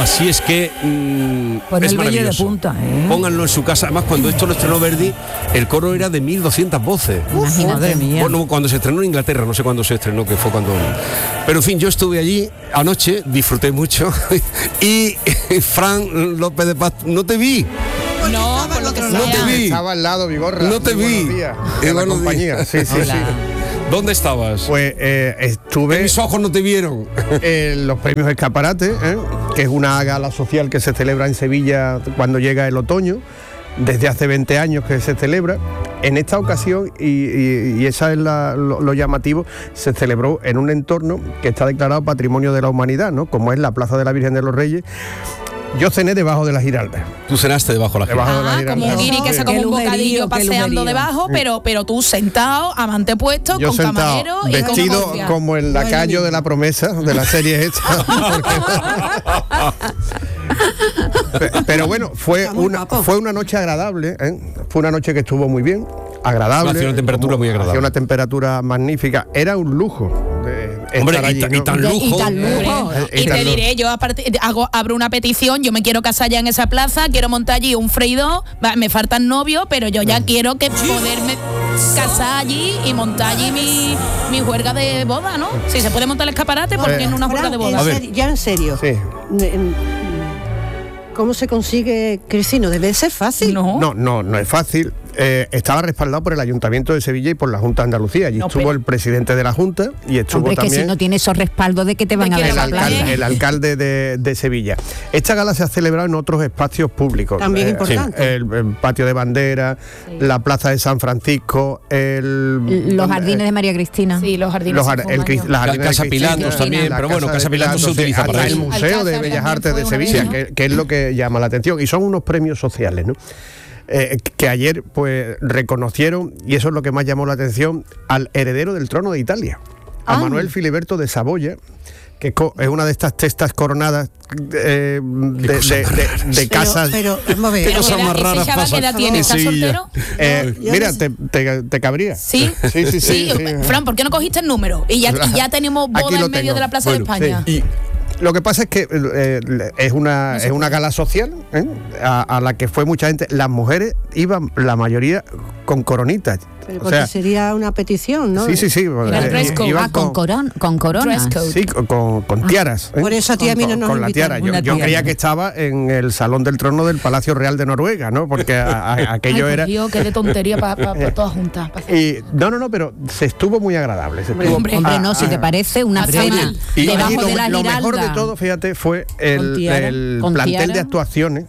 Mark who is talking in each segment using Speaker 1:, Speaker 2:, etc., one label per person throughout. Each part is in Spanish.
Speaker 1: Así es que
Speaker 2: Pues
Speaker 1: es
Speaker 2: el Valle de
Speaker 1: maravilloso.
Speaker 2: punta,
Speaker 1: Pónganlo en su casa. Además, cuando esto lo estrenó Verdi, el coro era de 1200 voces.
Speaker 2: Madre mía.
Speaker 1: Bueno, cuando se estrenó en Inglaterra, no sé cuándo se estrenó, que fue cuando... Pero en fin, yo estuve allí anoche, disfruté mucho, y Fran López de Paz, no te vi.
Speaker 3: No, por lo que
Speaker 1: No te vi.
Speaker 4: Estaba al lado, Vigorra.
Speaker 1: No te
Speaker 4: Muy
Speaker 1: vi.
Speaker 4: buenos días.
Speaker 1: Buenos
Speaker 4: En la
Speaker 1: días.
Speaker 4: compañía. Sí, sí, sí.
Speaker 1: ¿Dónde estabas?
Speaker 4: Pues estuve
Speaker 1: Mis ojos no te vieron.
Speaker 4: en los premios Escaparate, que es una gala social que se celebra en Sevilla cuando llega el otoño, desde hace 20 años que se celebra. En esta ocasión, y esa es lo llamativo, se celebró en un entorno que está declarado Patrimonio de la Humanidad, ¿no? Como es la Plaza de la Virgen de los Reyes. Yo cené debajo de las Giraldas.
Speaker 1: Tú cenaste debajo de la
Speaker 4: Debajo de las
Speaker 3: como
Speaker 4: Giraldas.
Speaker 3: un guiri que se come
Speaker 2: Qué
Speaker 3: un bocadillo
Speaker 2: lujerío, qué
Speaker 3: paseando
Speaker 2: lujerío.
Speaker 3: debajo, pero tú sentado, amante puesto,
Speaker 4: Yo
Speaker 3: con
Speaker 4: sentado,
Speaker 3: camarero y con
Speaker 4: vestido
Speaker 3: copia.
Speaker 4: como el lacayo de la promesa de la serie esta. Pero bueno, fue una noche agradable, fue una noche que estuvo muy bien, agradable.
Speaker 1: Hacía una temperatura muy agradable.
Speaker 4: Hacía una temperatura magnífica, era un lujo.
Speaker 1: Hombre,
Speaker 4: estar allí,
Speaker 1: y
Speaker 4: ¿no?
Speaker 1: tan lujo.
Speaker 2: Y tan lujo.
Speaker 3: Y te diré, yo aparte abro una petición, yo me quiero casar ya en esa plaza, quiero montar allí un freidor, me faltan novios, pero yo ya quiero que poderme casar allí y montar allí mi juerga de boda, ¿no? Si se puede montar el escaparate, ¿por qué en una juerga de boda?
Speaker 1: A ver.
Speaker 5: Ya en serio.
Speaker 4: Sí.
Speaker 5: ¿Cómo se consigue Cristina? Debe ser fácil.
Speaker 4: No es fácil. Estaba respaldado por el Ayuntamiento de Sevilla y por la Junta de Andalucía. Allí
Speaker 3: No,
Speaker 4: estuvo
Speaker 3: pero-
Speaker 4: el presidente de la Junta y estuvo
Speaker 2: Hombre, que
Speaker 4: también
Speaker 2: si no tiene esos respaldos de que te van a
Speaker 3: De que
Speaker 2: ver
Speaker 3: el
Speaker 2: la
Speaker 3: alcalde-
Speaker 2: playa.
Speaker 4: el alcalde de Sevilla. Esta gala se ha celebrado en otros espacios públicos.
Speaker 5: También importante.
Speaker 4: El patio de bandera, la plaza de San Francisco,
Speaker 2: Los jardines de María Cristina.
Speaker 3: Sí, los jardines.
Speaker 4: los
Speaker 3: son
Speaker 4: jar-
Speaker 3: un
Speaker 4: el
Speaker 3: año.
Speaker 4: Cris- la jardines
Speaker 1: Casa
Speaker 4: de Cristina,
Speaker 1: Pilatos también,
Speaker 4: la
Speaker 1: pero bueno, Casa
Speaker 4: de
Speaker 1: Pilatos se utiliza
Speaker 4: hasta
Speaker 1: para
Speaker 4: el
Speaker 1: eso.
Speaker 4: Museo de
Speaker 3: Alcázar
Speaker 4: Bellas
Speaker 3: también
Speaker 4: Artes
Speaker 3: fue
Speaker 4: de
Speaker 3: una
Speaker 4: Sevilla,
Speaker 3: vez,
Speaker 4: que es lo que llama la atención. Y son unos premios sociales, ¿no? Que ayer pues reconocieron, y eso es lo que más llamó la atención, al heredero del trono de Italia, a Manuel Filiberto de Saboya, que es una de estas testas coronadas de casas.
Speaker 5: Pero, vamos a ver.
Speaker 1: Qué cosa más rara
Speaker 3: ¿Ese chaval
Speaker 1: pasa
Speaker 3: qué edad tiene?
Speaker 1: en
Speaker 3: ¿Está
Speaker 1: Sevilla.
Speaker 3: soltero?
Speaker 4: Mira, te cabría.
Speaker 3: Sí.
Speaker 4: Sí.
Speaker 3: Fran, ¿por qué no cogiste el número? Y ya tenemos
Speaker 4: Aquí
Speaker 3: boda
Speaker 4: lo
Speaker 3: en medio
Speaker 4: tengo.
Speaker 3: de la Plaza
Speaker 1: Bueno,
Speaker 3: de España.
Speaker 4: Y lo que pasa es que es una gala social a la que fue mucha gente. Las mujeres iban, la mayoría, con coronitas.
Speaker 5: Pero porque sería una petición, ¿no?
Speaker 4: Sí.
Speaker 3: Era el dress code.
Speaker 4: Iban
Speaker 2: Con coronas.
Speaker 3: Dress code.
Speaker 4: Sí, con tiaras.
Speaker 5: Por eso a ti y a mí no nos
Speaker 4: con la tiara.
Speaker 5: invitaron.
Speaker 4: Yo creía que estaba en el Salón del Trono del Palacio Real de Noruega, ¿no? Porque aquello
Speaker 3: Ay,
Speaker 4: era...
Speaker 3: por Dios, qué de tontería para todas juntas.
Speaker 4: Y no, pero se estuvo muy agradable.
Speaker 3: Hombre,
Speaker 2: no, si te parece una cena
Speaker 4: Y
Speaker 2: debajo
Speaker 4: allí
Speaker 2: de la
Speaker 4: lo
Speaker 2: Giralda.
Speaker 4: mejor de todo, fíjate, fue
Speaker 2: Con tiara,
Speaker 4: el
Speaker 2: con
Speaker 4: plantel
Speaker 2: tiara.
Speaker 4: de actuaciones.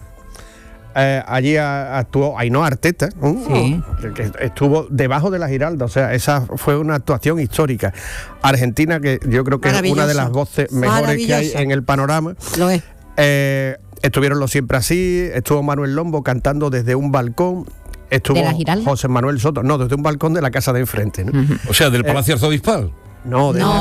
Speaker 4: Allí actuó Ainhoa Arteta,
Speaker 2: Sí.
Speaker 4: que estuvo debajo de la Giralda, o sea, esa fue una actuación histórica. Argentina, que yo creo que es una de
Speaker 5: Maravillosa.
Speaker 4: las voces mejores que hay
Speaker 5: Maravillosa.
Speaker 4: en el panorama.
Speaker 5: Lo es.
Speaker 4: Estuvieron los Siempre Así, estuvo Manuel Lombo cantando desde un balcón. Estuvo
Speaker 2: ¿De la Giralda?
Speaker 4: José Manuel Soto, no, desde un balcón de la casa de enfrente, ¿no?
Speaker 1: O sea, del Palacio Arzobispal.
Speaker 4: No, del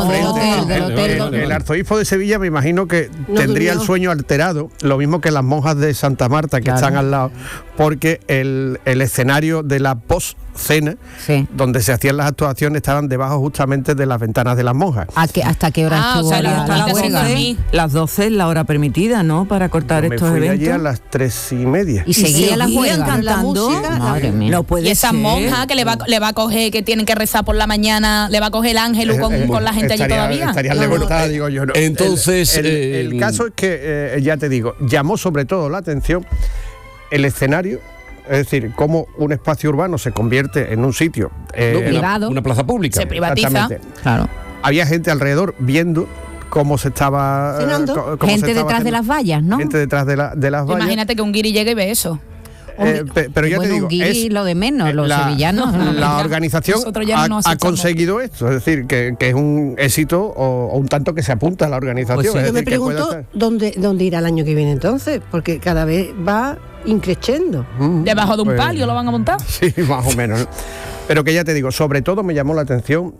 Speaker 2: hotel.
Speaker 4: El arzobispo de Sevilla me imagino que
Speaker 5: No
Speaker 4: tendría
Speaker 5: durmió.
Speaker 4: el sueño alterado, lo mismo que las monjas de Santa Marta que
Speaker 2: Claro.
Speaker 4: están al lado, porque el escenario de la post-cena,
Speaker 2: Sí.
Speaker 4: donde se hacían las actuaciones, estaban debajo justamente de las ventanas de las monjas.
Speaker 2: ¿Hasta qué hora
Speaker 3: Ah, o
Speaker 2: estuvo
Speaker 3: sea,
Speaker 2: la
Speaker 3: hasta las
Speaker 2: juerga?
Speaker 3: 12.
Speaker 6: Las 12 es la hora permitida, ¿no? Para cortar
Speaker 4: Yo me
Speaker 6: estos
Speaker 4: fui
Speaker 6: eventos.
Speaker 4: allí a las 3:30.
Speaker 2: Y seguía la
Speaker 6: seguían
Speaker 2: juerga
Speaker 6: cantando.
Speaker 5: La música,
Speaker 2: Madre mía.
Speaker 6: No puede
Speaker 3: Y esa
Speaker 6: ser.
Speaker 3: monja que le va a coger, que tienen que rezar por la mañana, le va a coger el ángel con la gente allí todavía.
Speaker 4: Estaría libertad, digo yo. No.
Speaker 1: Entonces,
Speaker 4: el caso es que, ya te digo, llamó sobre todo la atención el escenario, es decir, cómo un espacio urbano se convierte en un sitio.
Speaker 2: privado.
Speaker 1: Una plaza pública.
Speaker 3: Se privatiza.
Speaker 4: Exactamente.
Speaker 2: Claro.
Speaker 4: Había gente alrededor viendo cómo se estaba...
Speaker 5: Cenando.
Speaker 4: cómo se
Speaker 2: Gente
Speaker 4: estaba
Speaker 2: detrás de
Speaker 4: haciendo.
Speaker 2: las vallas, ¿no?
Speaker 4: Gente detrás de las vallas.
Speaker 3: Imagínate que un guiri llegue y ve eso.
Speaker 4: Pero ya
Speaker 2: Bueno,
Speaker 4: te digo,
Speaker 2: un guiri
Speaker 4: es
Speaker 2: lo de menos, los sevillanos.
Speaker 4: la organización
Speaker 3: Nosotros ya no nos
Speaker 4: ha
Speaker 3: echamos.
Speaker 4: conseguido esto, es decir, que es un éxito o un tanto que se apunta a la organización.
Speaker 6: Pues sí.
Speaker 4: es
Speaker 5: Yo me
Speaker 4: decir, que puede
Speaker 5: pregunto
Speaker 4: estar-
Speaker 5: dónde irá el año que viene entonces, porque cada vez va increciendo.
Speaker 3: Debajo de un
Speaker 4: Pues-
Speaker 3: palio lo van a montar.
Speaker 4: Sí, más o menos, ¿no? Pero que ya te digo, sobre todo me llamó la atención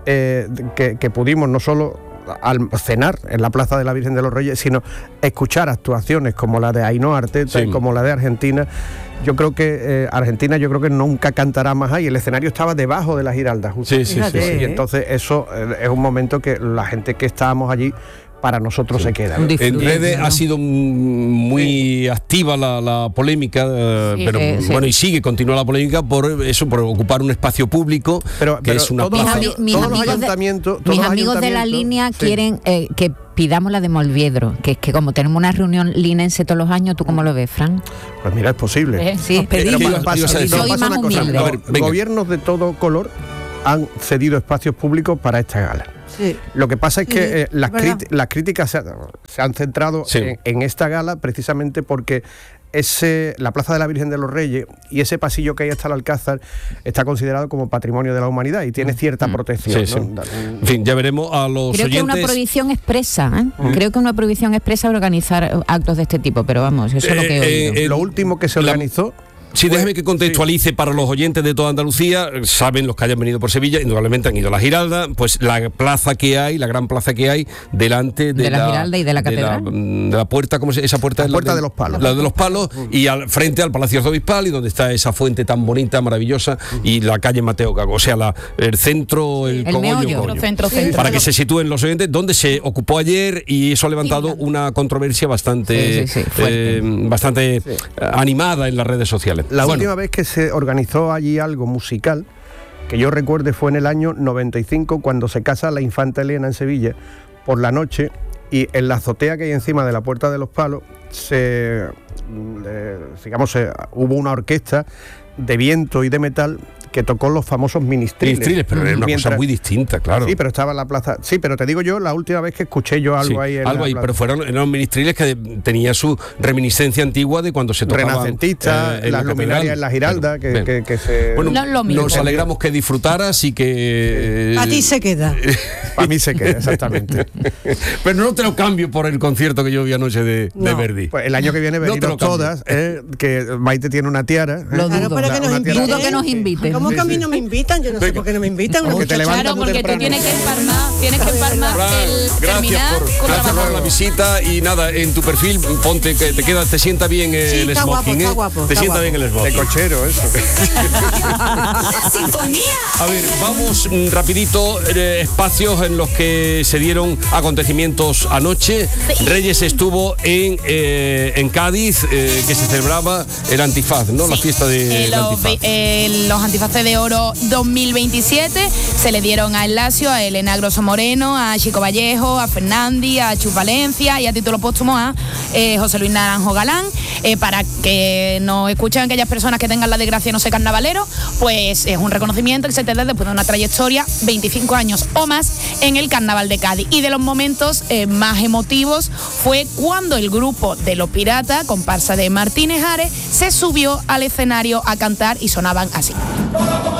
Speaker 4: que pudimos no solo al cenar en la Plaza de la Virgen de los Reyes, sino escuchar actuaciones como la de Ainhoa Arteta
Speaker 1: Sí.
Speaker 4: y como la de Argentina. Yo creo que Argentina nunca cantará más ahí. El escenario estaba debajo de la Giralda, justo.
Speaker 1: Sí, sí, sí,
Speaker 5: Fíjate,
Speaker 1: sí.
Speaker 4: Y entonces eso es un momento que la gente que estábamos allí para nosotros se queda, ¿no?
Speaker 1: En redes ha sido muy activa la polémica, pero bueno, y continúa la polémica por ocupar un espacio público,
Speaker 4: pero
Speaker 1: es una plaza.
Speaker 2: Mis amigos de la línea quieren que pidamos la de Molviedro, que es que como tenemos una reunión linense todos los años, ¿tú cómo lo ves, Fran?
Speaker 4: Pues mira, es posible.
Speaker 2: Sí,
Speaker 4: Pero
Speaker 2: pasa
Speaker 4: una
Speaker 2: más
Speaker 4: cosa.
Speaker 2: humilde.
Speaker 4: A ver, gobiernos de todo color han cedido espacios públicos para esta gala.
Speaker 5: Sí.
Speaker 4: Lo que pasa es que las críticas se han centrado en esta gala precisamente porque la Plaza de la Virgen de los Reyes y ese pasillo que hay hasta el Alcázar está considerado como patrimonio de la humanidad y tiene cierta protección.
Speaker 1: Sí, ¿no? En fin, ya veremos a los
Speaker 2: Creo
Speaker 1: oyentes.
Speaker 2: que es una prohibición expresa, Creo que es una prohibición expresa organizar actos de este tipo, pero vamos, eso es lo que he oído.
Speaker 4: Lo último que se organizó...
Speaker 1: Sí, déjame que contextualice para los oyentes de toda Andalucía. Saben los que hayan venido por Sevilla, indudablemente han ido a la Giralda, pues la plaza que hay, la gran plaza que hay delante de la Giralda y de la catedral, de la puerta, ¿cómo se esa puerta?
Speaker 4: La puerta de los palos.
Speaker 1: La de los palos y frente al Palacio Arzobispal, y donde está esa fuente tan bonita, maravillosa, y la calle Mateo Gago, o sea, el centro, el cogollo,
Speaker 3: centro.
Speaker 1: Para que se sitúen los oyentes, donde se ocupó ayer, y eso ha levantado una controversia bastante animada en las redes sociales.
Speaker 4: La última vez que se organizó allí algo musical, que yo recuerde, fue en el año 95, cuando se casa la infanta Elena en Sevilla, por la noche, y en la azotea que hay encima de la Puerta de los Palos, hubo una orquesta de viento y de metal que tocó los famosos ministriles.
Speaker 1: Pero era una cosa muy distinta, claro.
Speaker 4: Sí, pero estaba en la plaza. Sí, pero te digo yo, la última vez que escuché yo algo ahí.
Speaker 1: Pero eran ministriles que tenía su reminiscencia antigua de cuando se tocaban.
Speaker 4: Renacentistas, las luminarias en la Giralda, que se...
Speaker 1: Bueno, nos alegramos que disfrutaras y que...
Speaker 5: A ti se queda.
Speaker 4: A mí se queda, exactamente.
Speaker 1: Pero no te lo cambio por el concierto que yo vi anoche de Verdi.
Speaker 4: Pues el año que viene venimos todas, que Maite tiene una tiara.
Speaker 2: Lo dudo. Dudo que nos invite.
Speaker 5: ¿Cómo que a mí no me invitan? Yo no sé por qué no me invitan.
Speaker 3: Claro, porque tú tienes que empalmar
Speaker 1: Gracias por la visita, y nada, en tu perfil ponte que te sienta bien el smoking,
Speaker 5: está guapo,
Speaker 1: te sienta bien el smoking.
Speaker 4: De cochero, eso.
Speaker 1: A ver, vamos rapidito, espacios en los que se dieron acontecimientos anoche. Reyes estuvo en Cádiz, que se celebraba el Antifaz, ¿no? La fiesta del Antifaz.
Speaker 3: Los Antifaces de Oro 2027 se le dieron a Enlacio, a Elena Grosso Moreno, a Chico Vallejo, a Fernandi, a Chus Valencia y a título póstumo a José Luis Naranjo Galán. Para que nos escuchen aquellas personas que tengan la desgracia de no ser carnavalero, pues es un reconocimiento el CTD después de una trayectoria, 25 años o más en el Carnaval de Cádiz. Y de los momentos más emotivos fue cuando el grupo de Los Piratas, comparsa de Martínez Ares, se subió al escenario a cantar y sonaban así.